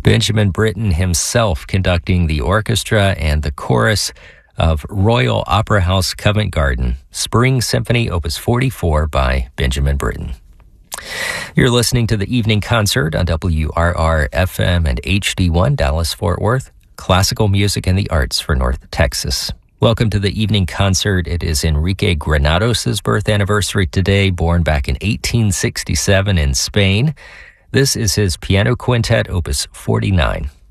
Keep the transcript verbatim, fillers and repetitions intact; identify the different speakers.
Speaker 1: Benjamin Britten himself conducting the orchestra and the chorus of Royal Opera House Covent Garden, Spring Symphony Opus forty-four by Benjamin Britten. You're listening to the Evening Concert on W R R F M and H D one Dallas-Fort Worth, classical music and the arts for North Texas. Welcome to the Evening Concert. It is Enrique Granados' birth anniversary today, born back in eighteen sixty-seven in Spain. This is his piano quintet, Opus forty-nine.